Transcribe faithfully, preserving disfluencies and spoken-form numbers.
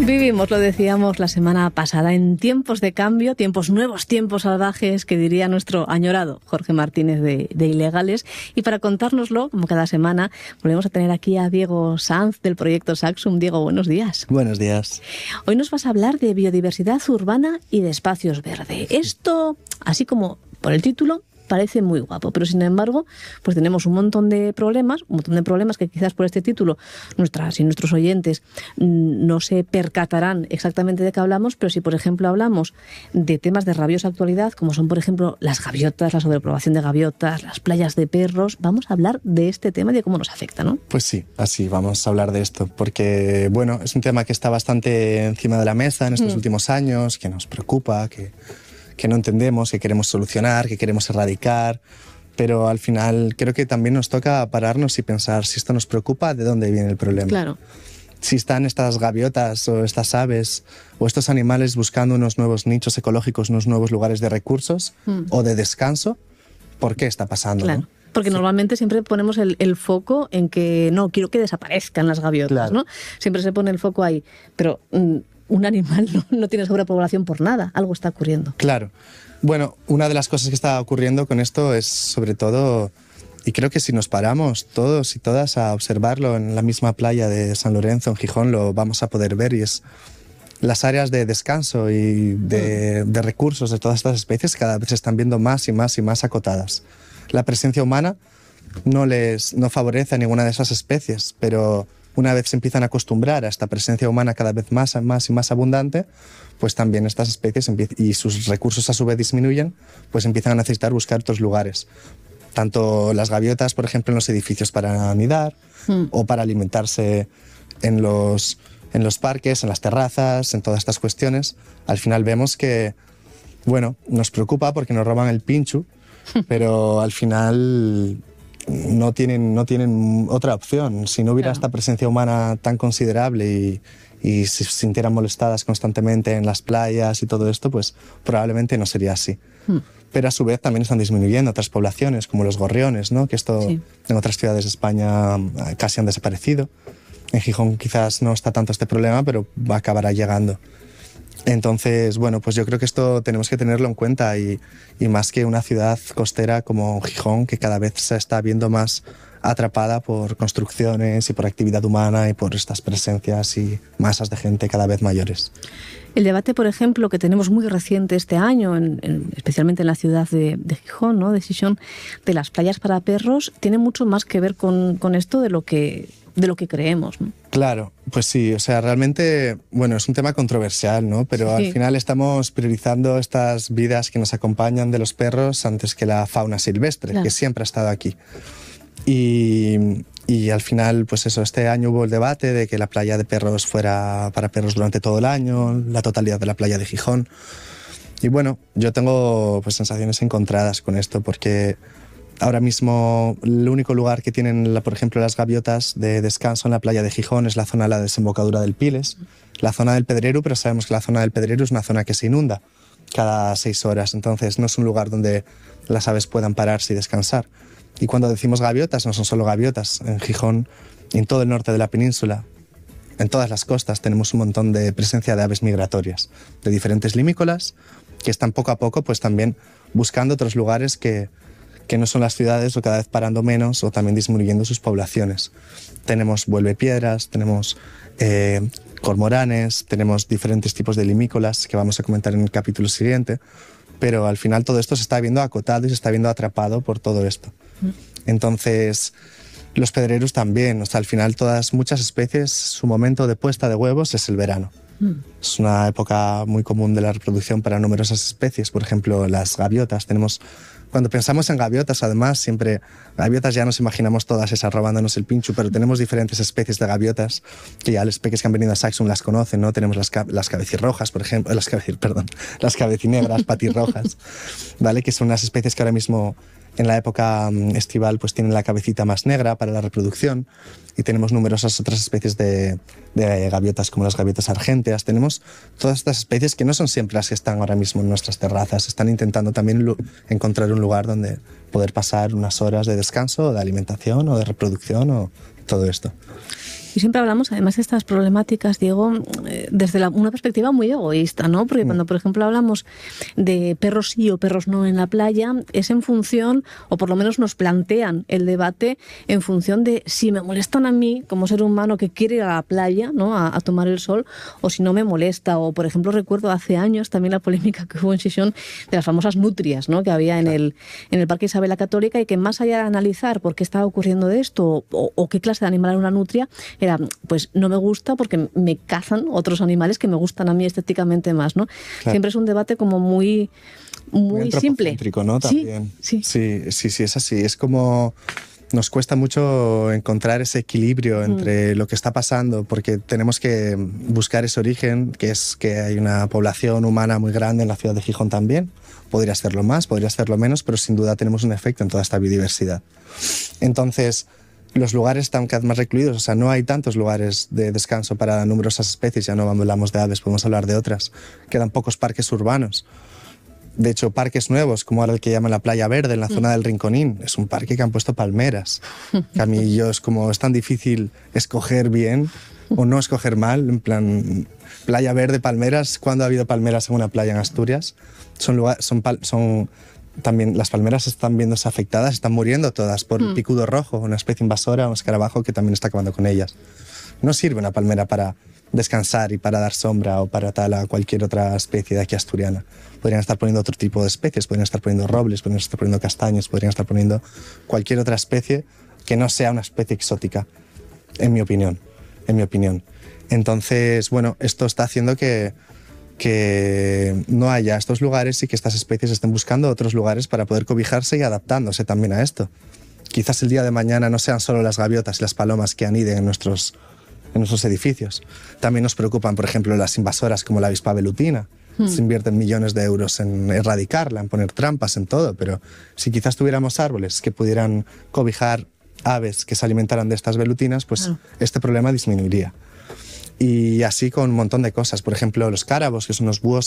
Vivimos, lo decíamos la semana pasada, en tiempos de cambio, tiempos nuevos, tiempos salvajes, que diría nuestro añorado Jorge Martínez de, de Ilegales. Y para contárnoslo, como cada semana, volvemos a tener aquí a Diego Sanz del proyecto Saxum. Diego, buenos días. Buenos días. Hoy nos vas a hablar de biodiversidad urbana y de espacios verdes. Esto, así como por el título, parece muy guapo, pero sin embargo, pues tenemos un montón de problemas, un montón de problemas que quizás por este título nuestras y nuestros oyentes no se percatarán exactamente de qué hablamos, pero si por ejemplo hablamos de temas de rabiosa actualidad, como son por ejemplo las gaviotas, la sobrepoblación de gaviotas, las playas de perros, vamos a hablar de este tema y de cómo nos afecta, ¿no? Pues sí, así vamos a hablar de esto, porque bueno, es un tema que está bastante encima de la mesa en estos mm. últimos años, que nos preocupa, que que no entendemos, que queremos solucionar, que queremos erradicar, pero al final creo que también nos toca pararnos y pensar si esto nos preocupa, ¿de dónde viene el problema? Claro. Si están estas gaviotas o estas aves o estos animales buscando unos nuevos nichos ecológicos, unos nuevos lugares de recursos mm. o de descanso, ¿por qué está pasando? Claro. ¿no? Porque normalmente siempre ponemos el, el foco en que no, quiero que desaparezcan las gaviotas, claro. ¿no? Siempre se pone el foco ahí, pero Mm, un animal no, no tiene sobrepoblación por nada, algo está ocurriendo. Claro. Bueno, una de las cosas que está ocurriendo con esto es sobre todo, y creo que si nos paramos todos y todas a observarlo en la misma playa de San Lorenzo, en Gijón, lo vamos a poder ver, y es las áreas de descanso y de, de recursos de todas estas especies cada vez se están viendo más y más y más acotadas. La presencia humana no, les, no favorece a ninguna de esas especies, pero una vez se empiezan a acostumbrar a esta presencia humana cada vez más, más y más abundante, pues también estas especies y sus recursos a su vez disminuyen, pues empiezan a necesitar buscar otros lugares. Tanto las gaviotas, por ejemplo, en los edificios para anidar mm. o para alimentarse en los, en los parques, en las terrazas, en todas estas cuestiones. Al final vemos que, bueno, nos preocupa porque nos roban el pincho, pero al final no tienen, no tienen otra opción. Si no hubiera claro. esta presencia humana tan considerable y, y se sintieran molestadas constantemente en las playas y todo esto, pues probablemente no sería así. Hmm. Pero a su vez también están disminuyendo otras poblaciones, como los gorriones, ¿no? Que esto sí. en otras ciudades de España casi han desaparecido. En Gijón quizás no está tanto este problema, pero acabará llegando. Entonces, bueno, pues yo creo que esto tenemos que tenerlo en cuenta y, y más que una ciudad costera como Gijón, que cada vez se está viendo más atrapada por construcciones y por actividad humana y por estas presencias y masas de gente cada vez mayores. El debate, por ejemplo, que tenemos muy reciente este año, en, en, especialmente en la ciudad de, de Gijón, ¿no? de Gijón, de las playas para perros, tiene mucho más que ver con, con esto de lo que, de lo que creemos, ¿no? Claro, pues sí, o sea, realmente, bueno, es un tema controversial, ¿no? Pero sí. al final estamos priorizando estas vidas que nos acompañan de los perros antes que la fauna silvestre, claro. que siempre ha estado aquí. Y, y al final, pues eso, este año hubo el debate de que la playa de perros fuera para perros durante todo el año, la totalidad de la playa de Gijón. Y bueno, yo tengo pues sensaciones encontradas con esto, porque ahora mismo el único lugar que tienen, por ejemplo, las gaviotas de descanso en la playa de Gijón es la zona de la desembocadura del Piles, la zona del Pedrero, pero sabemos que la zona del Pedrero es una zona que se inunda cada seis horas, entonces no es un lugar donde las aves puedan pararse y descansar. Y cuando decimos gaviotas, no son solo gaviotas. En Gijón y en todo el norte de la península, en todas las costas, tenemos un montón de presencia de aves migratorias, de diferentes limícolas, que están poco a poco pues también buscando otros lugares que, que no son las ciudades, o cada vez parando menos, o también disminuyendo sus poblaciones. Tenemos vuelvepiedras, tenemos eh, cormoranes, tenemos diferentes tipos de limícolas que vamos a comentar en el capítulo siguiente, pero al final todo esto se está viendo acotado y se está viendo atrapado por todo esto. Entonces, los pedreros también, o sea, al final todas, muchas especies, su momento de puesta de huevos es el verano. Mm. Es una época muy común de la reproducción para numerosas especies, por ejemplo, las gaviotas. Tenemos, cuando pensamos en gaviotas, además, siempre, gaviotas ya nos imaginamos todas esas robándonos el pincho, pero tenemos diferentes especies de gaviotas, que ya los peques que han venido a Saxum las conocen, ¿no? Tenemos las, las cabecirrojas, por ejemplo, las cabecir, perdón, las cabecinegras, patirrojas, ¿vale? Que son unas especies que ahora mismo en la época estival pues tienen la cabecita más negra para la reproducción, y tenemos numerosas otras especies de, de gaviotas como las gaviotas argénteas. Tenemos todas estas especies que no son siempre las que están ahora mismo en nuestras terrazas, están intentando también encontrar un lugar donde poder pasar unas horas de descanso, o de alimentación o de reproducción o todo esto. Y siempre hablamos, además de estas problemáticas, Diego, desde la, una perspectiva muy egoísta, ¿no? Porque cuando, por ejemplo, hablamos de perros sí o perros no en la playa, es en función, o por lo menos nos plantean el debate en función de si me molestan a mí como ser humano que quiere ir a la playa, ¿no? A, a tomar el sol, o si no me molesta. O, por ejemplo, recuerdo hace años también la polémica que hubo en Xixón de las famosas nutrias, ¿no? Que había en el, en el Parque Isabel la Católica, y que más allá de analizar por qué estaba ocurriendo de esto o, o qué clase de animal era una nutria, era, pues no me gusta porque me cazan otros animales que me gustan a mí estéticamente más, ¿no? Claro. Siempre es un debate como muy, muy, muy simple. ¿No? También. Sí, sí. sí, sí, sí, es así. Es como nos cuesta mucho encontrar ese equilibrio entre mm. lo que está pasando, porque tenemos que buscar ese origen, que es que hay una población humana muy grande en la ciudad de Gijón también. Podría serlo más, podría serlo menos, pero sin duda tenemos un efecto en toda esta biodiversidad. Entonces, los lugares están cada vez más recluidos, o sea, no hay tantos lugares de descanso para numerosas especies, ya no hablamos de aves, podemos hablar de otras. Quedan pocos parques urbanos. De hecho, parques nuevos, como ahora el que llaman la Playa Verde, en la zona del Rinconín, es un parque que han puesto palmeras. Que a mí yo es como, es tan difícil escoger bien o no escoger mal, en plan, Playa Verde, palmeras. ¿Cuándo ha habido palmeras en una playa en Asturias? Son, lugar, son, son también, las palmeras están viéndose afectadas, están muriendo todas por el picudo rojo, una especie invasora, un escarabajo que también está acabando con ellas. No sirve una palmera para descansar y para dar sombra o para tal a cualquier otra especie de aquí asturiana. Podrían estar poniendo otro tipo de especies, podrían estar poniendo robles, podrían estar poniendo castaños, podrían estar poniendo cualquier otra especie que no sea una especie exótica, en mi opinión, en mi opinión. Entonces, bueno, esto está haciendo que, que no haya estos lugares y que estas especies estén buscando otros lugares para poder cobijarse y adaptándose también a esto. Quizás el día de mañana no sean solo las gaviotas y las palomas que aniden en nuestros, en nuestros edificios. También nos preocupan, por ejemplo, las invasoras como la avispa velutina. Hmm. Se invierten millones de euros en erradicarla, en poner trampas, en todo, pero si quizás tuviéramos árboles que pudieran cobijar aves que se alimentaran de estas velutinas, pues ah. este problema disminuiría. Y así con un montón de cosas. Por ejemplo, los cárabos, que son unos búhos